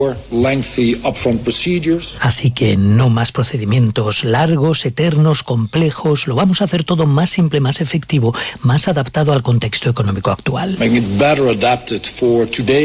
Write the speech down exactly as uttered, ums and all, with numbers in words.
Así que no más procedimientos largos, eternos, complejos. Lo vamos a hacer todo más simple, más efectivo, más adaptado al contexto económico actual.